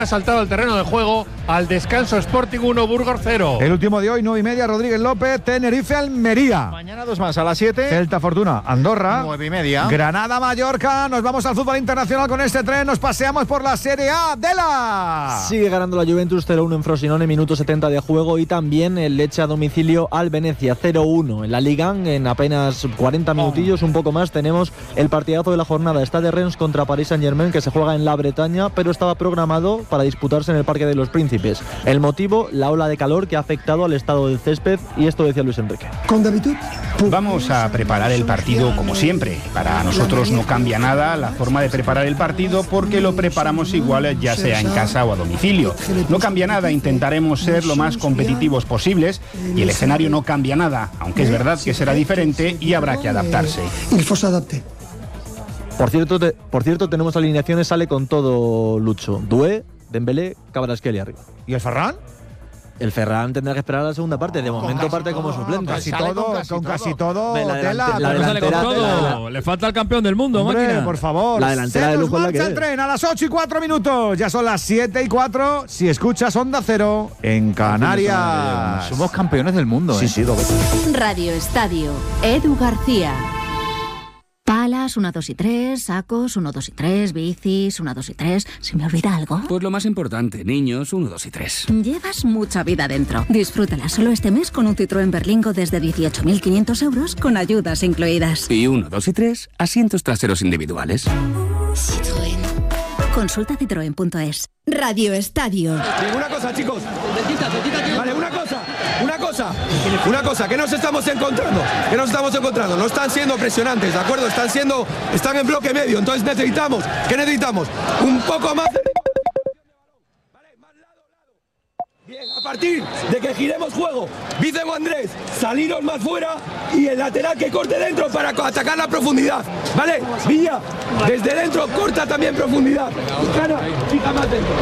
Ha saltado al terreno de juego al descanso. Sporting 1, Burgos 0. El último de hoy, 9:30, Rodríguez López, Tenerife, Almería. Mañana dos más, a las 7. Celta Fortuna, Andorra. 9:30. Granada, Mallorca. Nos vamos al fútbol internacional con este tren. Nos paseamos por la Serie A de la... Sigue ganando la Juventus 0-1 en Frosinone, minuto 70 de juego. Y también el Lecce a domicilio al Venecia 0-1. En la Liga, en apenas 40 minutillos, un poco más, tenemos el partidazo de la jornada. Stade Reims contra Paris Saint-Germain, que se juega en la Bretaña, pero estaba programado para disputarse en el Parque de los Príncipes. El motivo, la ola de calor que ha afectado al estado del césped, y esto decía Luis Enrique. Vamos a preparar el partido como siempre. Para nosotros no cambia nada la forma de preparar el partido porque lo preparamos igual ya sea en casa o a domicilio. No cambia nada, intentaremos ser lo más competitivos posibles y el escenario no cambia nada, aunque es verdad que será diferente y habrá que adaptarse. Por cierto, tenemos alineaciones, sale con todo Lucho. Doué, Dembélé, Kvaratskhelia arriba. ¿Y el Ferran? El Ferran tendrá que esperar a la segunda parte. De momento parte como suplente. Casi todo. La delantera, Le falta el campeón del mundo, hombre, máquina. por favor. La delantera de lujo es la que el tren a las 8:04. Ya son las 7:04. Si escuchas Onda Cero en Canarias. Somos campeones del mundo. Sí, dos veces. Radio Estadio, Edu García. Palas, 1, 2 y 3, sacos, 1, 2 y 3, bicis, 1, 2 y 3. ¿Se me olvida algo? Pues lo más importante, niños, 1, 2 y 3. Llevas mucha vida dentro. Disfrútala solo este mes con un Citroën Berlingo desde 18.500 euros con ayudas incluidas. Y 1, 2 y 3, asientos traseros individuales. Citroën. Consulta citroen.es. Radio Estadio. Una cosa, chicos. Vale, una cosa, que nos estamos encontrando. No están siendo presionantes, ¿de acuerdo? Están en bloque medio, entonces necesitamos un poco más de... Bien, a partir de que giremos juego, Vicen o Andrés, saliros más fuera y el lateral que corte dentro para atacar la profundidad, ¿vale? Villa, desde dentro corta también profundidad. Gana, fija más dentro.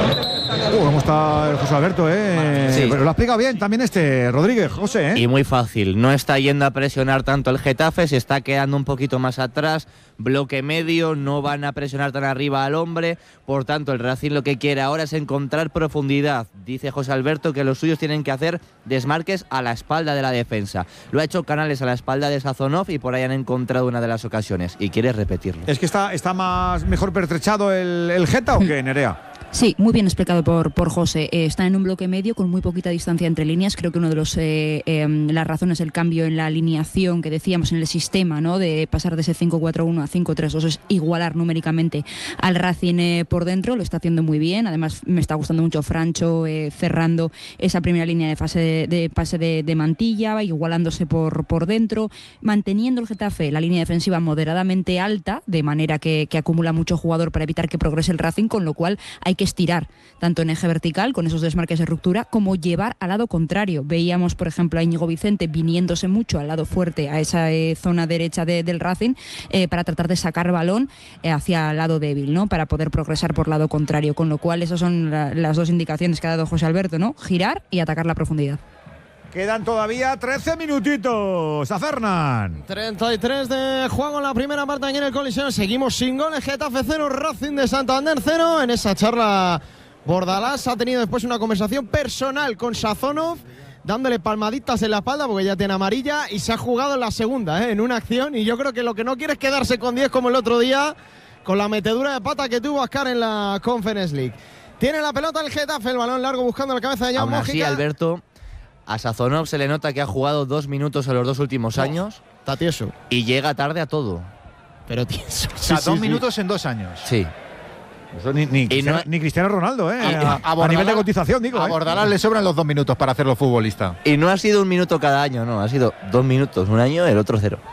¿Cómo está el José Alberto, Sí. Pero lo ha explicado bien también Rodríguez, José, Y muy fácil, no está yendo a presionar tanto el Getafe, se está quedando un poquito más atrás, bloque medio, no van a presionar tan arriba al hombre, por tanto el Racing lo que quiere ahora es encontrar profundidad. Dice José Alberto que los suyos tienen que hacer desmarques a la espalda de la defensa. Lo ha hecho Canales a la espalda de Sazonov y por ahí han encontrado una de las ocasiones y quiere repetirlo. ¿Es que está mejor pertrechado el Geta o qué, Nerea? Sí, muy bien explicado por José. Está en un bloque medio con muy poquita distancia entre líneas. Creo que uno de las razones del cambio en la alineación que decíamos en el sistema, ¿no?, de pasar de ese 5-4-1 a 5-3-2 es igualar numéricamente al Racing por dentro. Lo está haciendo muy bien. Además, me está gustando mucho Francho cerrando esa primera línea de pase de Mantilla, igualándose por dentro, manteniendo el Getafe la línea defensiva moderadamente alta, de manera que acumula mucho jugador para evitar que progrese el Racing, con lo cual hay que estirar tanto en eje vertical con esos desmarques de ruptura como llevar al lado contrario. Veíamos, por ejemplo, a Íñigo Vicente viniéndose mucho al lado fuerte, a esa zona derecha del Racing, para tratar de sacar balón hacia el lado débil, ¿no?, para poder progresar por lado contrario, con lo cual esas son las dos indicaciones que ha dado José Alberto, ¿no?, girar y atacar la profundidad. Quedan todavía 13 minutitos. A Fernán. 33 de juego en la primera parte aquí en el Coliseo. Seguimos sin goles. Getafe 0, Racing de Santander 0. En esa charla, Bordalás ha tenido después una conversación personal con Sazonov, dándole palmaditas en la espalda porque ya tiene amarilla, y se ha jugado en la segunda, en una acción. Y yo creo que lo que no quiere es quedarse con 10 como el otro día, con la metedura de pata que tuvo Ascar en la Conference League. Tiene la pelota el Getafe, el balón largo buscando la cabeza de Jan Mójica. Aún así, Alberto, a Sazonov se le nota que ha jugado 2 minutos en los 2 últimos años. Está tieso. Y llega tarde a todo. Pero tieso. O sea, 2 minutos en 2 años. Sí. Eso ni Cristiano Ronaldo, a nivel de cotización, digo. A Bordalás le sobran los 2 minutos para hacerlo futbolista. Y no ha sido 1 minuto cada año, no. Ha sido 2 minutos un año, el otro 0.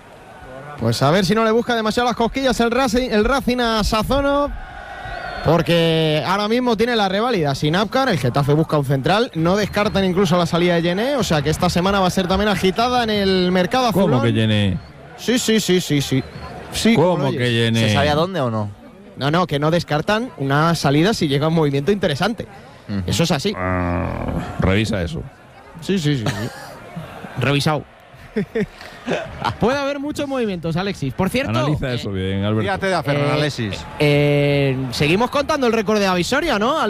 Pues a ver si no le busca demasiado las cosquillas el Racing a Sazonov, porque ahora mismo tiene la reválida sin Apcar. El Getafe busca un central, no descartan incluso la salida de Yené, o sea que esta semana va a ser también agitada en el mercado azulón. ¿Cómo que Yené? Sí. ¿Cómo que Yené? ¿Se sabe a dónde o no? No, que no descartan una salida si llega un movimiento interesante. Eso es así. Revisa eso. Sí. Revisado. Puede haber muchos movimientos, Alexis. Por cierto, analiza eso bien, Alberto. Fíjate de Ferran, Alexis. Seguimos contando el récord de Avisoria, ¿no?